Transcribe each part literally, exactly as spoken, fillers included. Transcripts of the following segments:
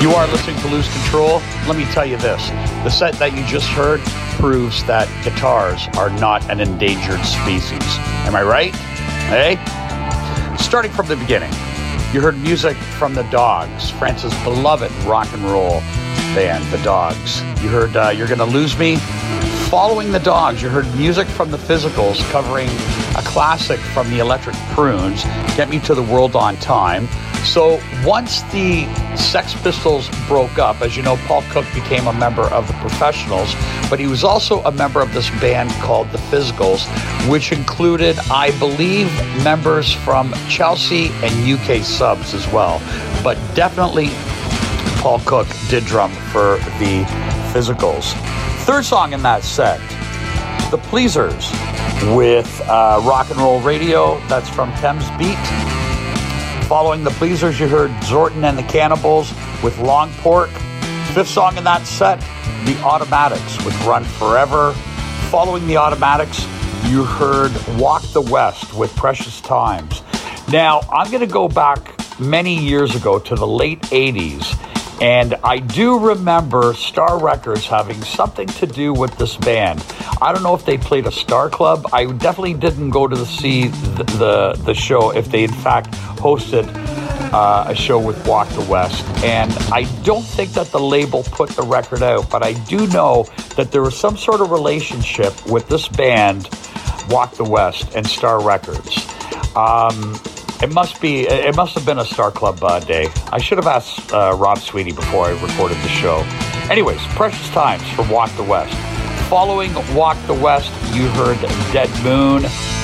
You are listening to Lose Control. Let me tell you this. The set that you just heard proves that guitars are not an endangered species. Am I right? Hey? Starting from the beginning, you heard music from the Dogs, France's beloved rock and roll band, the Dogs. You heard uh, You're Gonna Lose Me. Following the Dogs, you heard music from the Physicals covering a classic from the Electric Prunes, Get Me to the World on Time. So once the Sex Pistols broke up, as you know, Paul Cook became a member of the Professionals, but he was also a member of this band called the Physicals, which included, I believe, members from Chelsea and U K Subs as well. But definitely Paul Cook did drum for the Physicals. Third song in that set, The Pleasers with uh, Rock and Roll Radio. That's from Thames Beat. Following The Pleasers, you heard Zorton and the Cannibals with Long Pork. Fifth song in that set, The Automatics with Run Forever. Following The Automatics, you heard Walk the West with Precious Times. Now, I'm going to go back many years ago to the late eighties, and I do remember Star Records having something to do with this band. I don't know if they played a Star Club. I definitely didn't go to the, see the, the, the show if they in fact hosted uh, a show with Walk the West. And I don't think that the label put the record out, but I do know that there was some sort of relationship with this band, Walk the West, and Star Records. Um... It must be. It must have been a Star Club uh, day. I should have asked uh, Rob Sweetie before I recorded the show. Anyways, Precious Times from Walk the West. Following Walk the West, you heard Dead Moon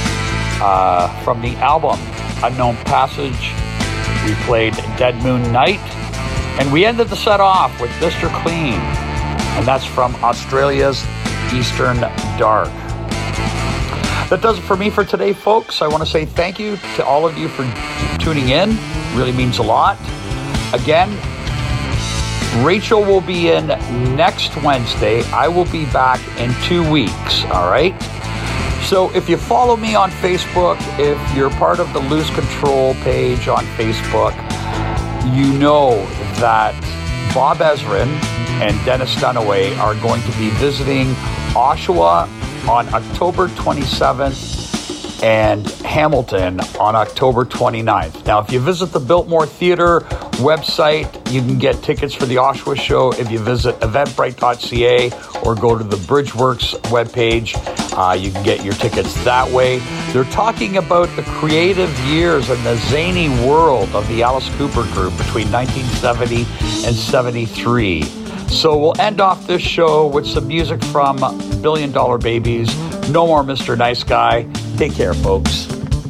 uh, from the album Unknown Passage. We played Dead Moon Night, and we ended the set off with Mister Clean, and that's from Australia's Eastern Dark. That does it for me for today, folks. I want to say thank you to all of you for tuning in. Really means a lot. Again, Rachel will be in next Wednesday. I will be back in two weeks, all right? So if you follow me on Facebook, if you're part of the Lose Control page on Facebook, you know that Bob Ezrin and Dennis Dunaway are going to be visiting Oshawa on October twenty-seventh and Hamilton on October twenty-ninth. Now, if you visit the Biltmore Theatre website, you can get tickets for the Oshawa show. If you visit eventbrite dot c a or go to the Bridgeworks webpage, uh, you can get your tickets that way. They're talking about the creative years and the zany world of the Alice Cooper Group between nineteen seventy and seventy-three. So we'll end off this show with some music from Billion Dollar Babies. No more Mister Nice Guy. Take care, folks.